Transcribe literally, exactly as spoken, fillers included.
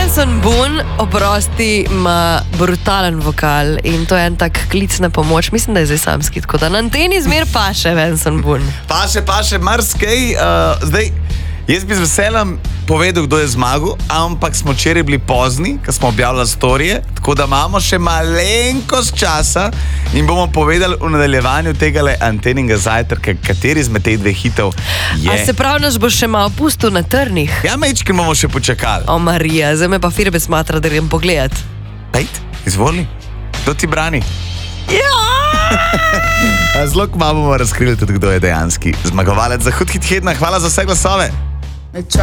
Benson Boone, oprosti, ima brutalen vokal in to je en tak klic na pomoč. Mislim, da je zdaj samski, tako da na anteni zmer paše Benson Boone. Paše, paše, marsikaj. Uh, zdaj, jaz bi z veseljem povedal, kdo je zmagal, ampak smo včeraj bili pozni, ko smo objavljali storije, tako da imamo še malenkost časa in bomo povedali v nadaljevanju tega anteninga zajtrka, kateri izmed teh dveh hitov je. A se pravi, nas bo še malo pustil na trnih? Ja, mečki bomo še počakali. O, Marija, zdaj me pa Firbe smatra, da grem pogledat. Pejt, izvoli. Kdo ti brani? Ja! Zelo kmalu bomo razkrili tudi, kdo je dejanski zmagovalec za Hud hit tedna. Hvala za vse glasove.